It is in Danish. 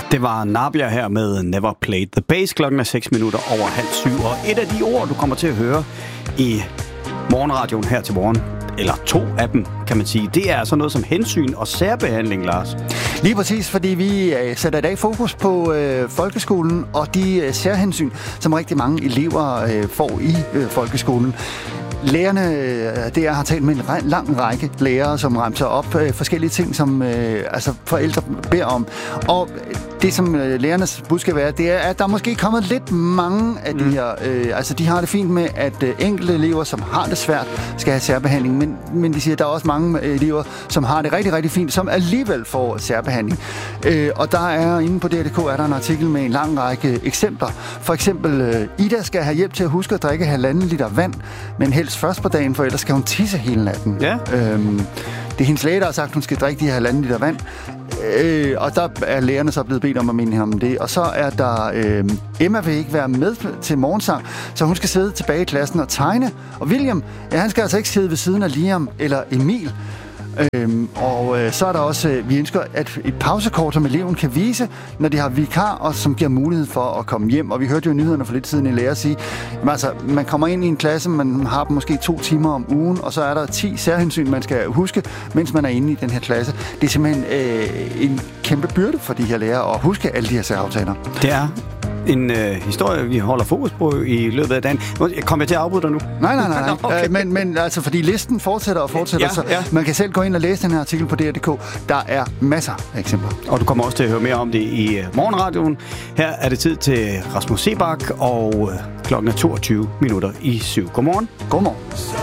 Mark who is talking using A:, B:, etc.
A: Det var Nabia her med Never Played the Bass. Klokken er 6 minutter over 6:30. Og et af de ord, du kommer til at høre i morgenradioen her til morgen, eller 2 af dem, kan man sige, det er altså noget som hensyn og særbehandling, Lars.
B: Lige præcis, fordi vi sætter i dag fokus på folkeskolen og de særhensyn, som rigtig mange elever får i folkeskolen. Lærerne, jeg har talt med en lang række lærere, som remser op forskellige ting, som forældre beder om. Og det, som lærernes budskab er, det er, at der måske er kommet lidt mange af de her... de har det fint med, at enkelte elever, som har det svært, skal have særbehandling. Men de siger, at der er også mange elever, som har det rigtig, rigtig fint, som alligevel får særbehandling. Og der er inde på DRDK er der en artikel med en lang række eksempler. For eksempel, Ida skal have hjælp til at huske at drikke 1,5 liter vand, men helst først på dagen, for ellers skal hun tisse hele natten. Ja. Det er hendes læge, der har sagt, at hun skal drikke de 1,5 liter vand. Og der er lærerne så blevet bedt om at minde hende om det. Og så er der... Emma vil ikke være med til morgensang, så hun skal sidde tilbage i klassen og tegne. Og William, han skal altså ikke sidde ved siden af Liam eller Emil. Så er der også, vi ønsker, at et pausekort, som eleven kan vise, når de har vikar, og som giver mulighed for at komme hjem. Og vi hørte jo i nyhederne for lidt siden en lærer sige, man kommer ind i en klasse, man har måske 2 timer om ugen, og så er der 10 særhensyn, man skal huske, mens man er inde i den her klasse. Det er simpelthen en kæmpe byrde for de her lærere at huske alle de her særaftaler.
A: Det er en historie, vi holder fokus på i løbet af dagen. Kommer jeg til at afbryde dig nu?
B: Nej.
A: Okay.
B: Men altså, fordi listen fortsætter, så man kan selv gå ind og læse den her artikel på DRDK. Der er masser af eksempler.
A: Og du kommer også til at høre mere om det i morgenradioen. Her er det tid til Rasmus Sebak, og klokken er 22 minutter i 7. Godmorgen.
B: Godmorgen.